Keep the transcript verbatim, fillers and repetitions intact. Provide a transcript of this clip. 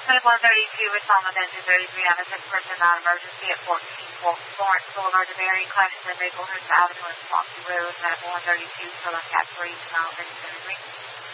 Clinic one thirty-two with Thomas Engine thirty-three on a six person non-emergency at fourteen Florence Boulevard, Debary, Clemson, Maplehurst Avenue, and Swampscott Road, medical one thirty-two, Philip Cat three, Thomas Engine thirty-three.